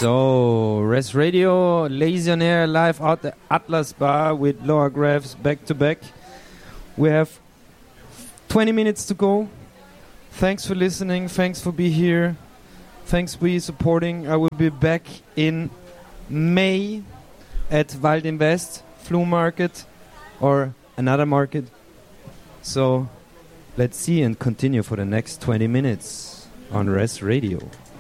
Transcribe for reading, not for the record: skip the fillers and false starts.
So, Res Radio, Lazy on Air, live out the Atlas Bar with Lower Graphs back to back. We have 20 minutes to go. Thanks for listening. Thanks for being here. Thanks for supporting. I will be back in May at Wald Invest, Flu Market, or another market. So, let's see and continue for the next 20 minutes on Res Radio.